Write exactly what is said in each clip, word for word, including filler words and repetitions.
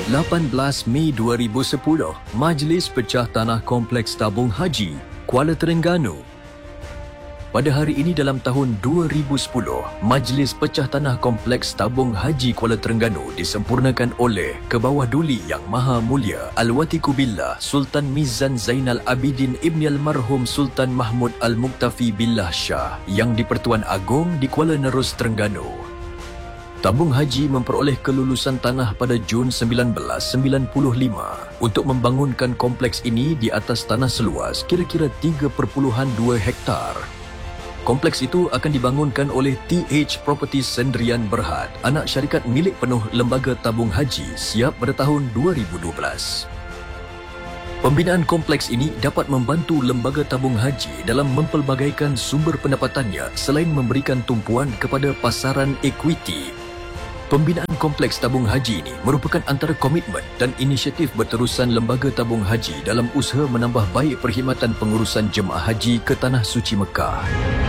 lapan belas Mei dua ribu sepuluh, Majlis Pecah Tanah Kompleks Tabung Haji, Kuala Terengganu. Pada hari ini dalam tahun dua ribu sepuluh, Majlis Pecah Tanah Kompleks Tabung Haji Kuala Terengganu disempurnakan oleh Kebawah Duli Yang Maha Mulia Al-Watiku Billah Sultan Mizan Zainal Abidin Ibni Almarhum Sultan Mahmud Al-Muktafi Billah Shah yang di-Pertuan Agong di Kuala Nerus, Terengganu. Tabung Haji memperoleh kelulusan tanah pada Jun sembilan belas sembilan puluh lima untuk membangunkan kompleks ini di atas tanah seluas kira-kira tiga perpuluhan dua hektar. Kompleks itu akan dibangunkan oleh T H Properties Sendirian Berhad, anak syarikat milik penuh Lembaga Tabung Haji, siap pada tahun dua ribu dua belas. Pembinaan kompleks ini dapat membantu Lembaga Tabung Haji dalam mempelbagaikan sumber pendapatannya selain memberikan tumpuan kepada pasaran ekuiti. Pembinaan kompleks tabung haji ini merupakan antara komitmen dan inisiatif berterusan Lembaga Tabung Haji dalam usaha menambah baik perkhidmatan pengurusan jemaah haji ke Tanah Suci Mekah.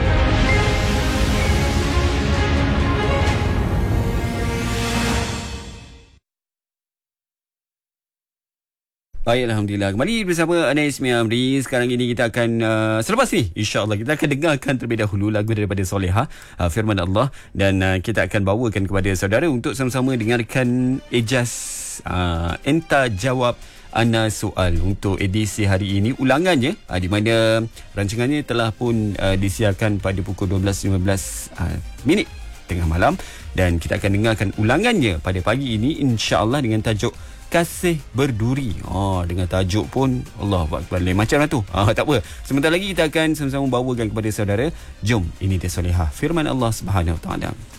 Baik, Alhamdulillah. Kembali bersama Ana Ismi Amri. Sekarang ini kita akan, uh, selepas ni, insyaAllah, kita akan dengarkan terlebih dahulu lagu daripada Soleha, uh, Firman Allah. Dan uh, kita akan bawakan kepada saudara untuk sama-sama dengarkan Ejaz uh, Enta Jawab Ana Soal untuk edisi hari ini. Ulangannya, uh, di mana rancangannya telah pun uh, disiarkan pada pukul dua belas lima belas uh, minit tengah malam. Dan kita akan dengarkan ulangannya pada pagi ini, insyaAllah, dengan tajuk Kasih Berduri. Oh, dengan tajuk pun Allah Akbar, lain macam lah tu. Ah, tak apa. Sebentar lagi kita akan sama-sama bawakan kepada saudara. Jom, ini dia Soleha, Firman Allah Subhanahu Wa Taala.